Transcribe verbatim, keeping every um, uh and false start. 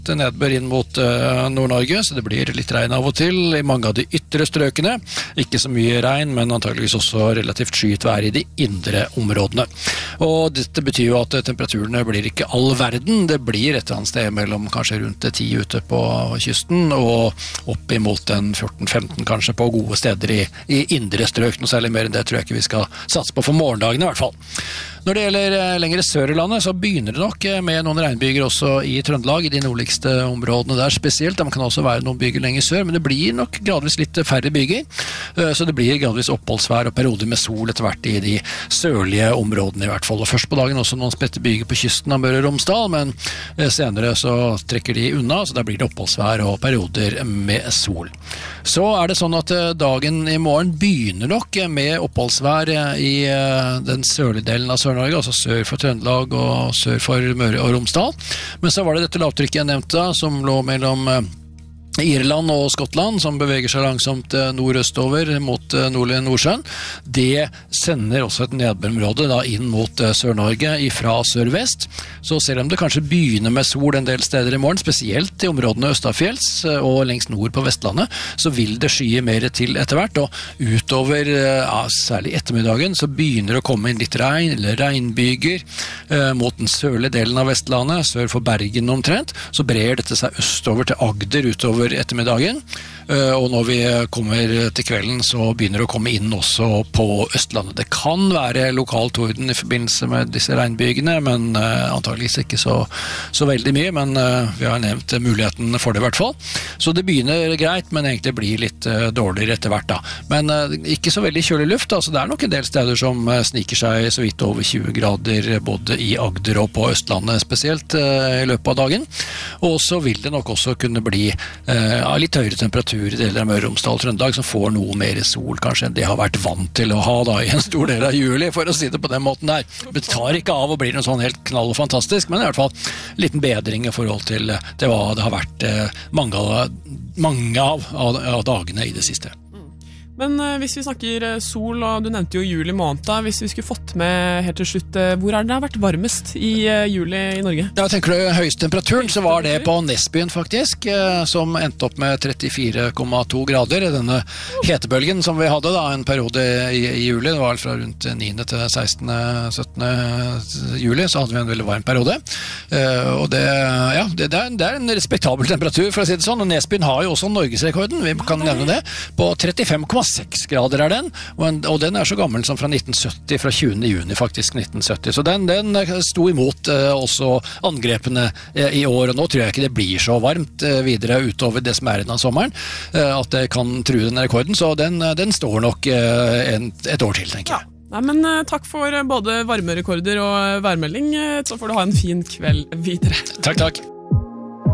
nedbør inn mot uh, Nord-Norge, så det blir litt regn av og til i mange av de ytre strøkene. Ikke så mye regn, men antageligvis også relativt skyet vær i de indre områdene. Og dette betyr jo at temperaturene blir ikke all verden. Det blir et eller annet sted mellom kanskje rundt ti ute på kysten, og opp imot en fjorten femten kanskje på gode steder i, i indre strøk. Noe særlig mer enn det tror jeg ikke vi skal satse på for morgendagene i hvert fall. Når det gjelder lengre sør i landet, så begynner det nok med noen regnbyger også i Trøndelag, i de nordligste områdene der spesielt. Det kan også være noen byger lenger sør, men det blir nok gradvis litt færre byger. Så det blir gradvis oppholdsvær og perioder med sol etter hvert i de sørlige områdene i hvert fall. Og først på dagen også noen spette byger på kysten av Møre og Romsdal, men senere så trekker de unna, så da blir det oppholdsvær og perioder med sol. Så er det sånn at dagen i morgen begynner nok med oppholdsvær i den sørlige delen av Sør-Norge, altså sør for Trøndelag og sør for Møre og Romsdal. Men så var det dette lavtrykket jeg nevnte, som lå mellom Irland og Skottland, som beveger seg langsomt nordøstover mot nordlige Nordsjøen. Det sender også et nedbørområde da inn mot Sør-Norge fra sør-vest. Så selv om det kanskje begynner med sol en del steder i morgen, spesielt i områdene Østafjells og lengst nord på Vestlandet, så vil det skye mer til etter hvert, og utover, ja, særlig ettermiddagen, så begynner det å komme inn litt regn, eller regnbyger eh, mot den sørlige delen av Vestlandet, sør for Bergen omtrent, så brer dette seg østover til Agder utover ettermiddagen, og når vi kommer til kvelden så begynner det å komme inn også på Østlandet. Det kan være lokal torden i forbindelse med disse regnbygene, men antageligvis ikke så, så veldig mye, men vi har nevnt muligheten for det i hvert fall. Så det begynner greit, men egentlig blir litt dårligere etter hvert da. Men ikke så veldig kjølig luft, altså det er nok en del steder som sniker seg så vidt over tjue grader, både i Agder og på Østlandet spesielt i løpet av dagen. Og så vil det nok også kunne bli Ja, litt høyere temperatur i deler av Møre og Romsdal og Trøndelag, som får noe mer sol kanskje enn de har vært vant til å ha da i en stor del av juli, for å si det på den måten der. Det tar ikke av og blir noe sånn helt knall og fantastisk, men i hvert fall en liten bedring i forhold til, til hva det har vært mange av, mange av, av dagene i det siste. Men uh, hvis vi snakker uh, sol, og du nevnte jo juli måned, da, hvis vi skulle fått med helt til slutt, uh, hvor er det det har vært varmest i uh, juli i Norge? Ja, tenker du høyeste temperaturen, så var det på Nesbyen faktisk, uh, som endte opp med trettifire komma to grader, denne hetebølgen som vi hadde da, en periode i, i juli, det var fra rundt niende til sekstende syttende juli, så hadde vi en veldig varm periode. Uh, og det, ja, det, det, er, det er en respektabel temperatur, for å si det sånn, og Nesbyen har jo også Norgesrekorden, vi kan nevne det, på trettifem komma seks grader er den, og, en, og den er så gammel som fra nitten sytti, fra tjuende juni faktisk nitten sytti, så den, den sto imot eh, også angrepene eh, i år, og nå tror jeg ikke det blir så varmt eh, videre utover det som er igjen av sommeren, eh, at det kan true den rekorden, så den, den står nok eh, en, et år til, tenker jeg. Ja. Nei, men uh, takk for uh, både varmerekorder og uh, værmelding, uh, så får du ha en fin kveld videre. Takk, takk.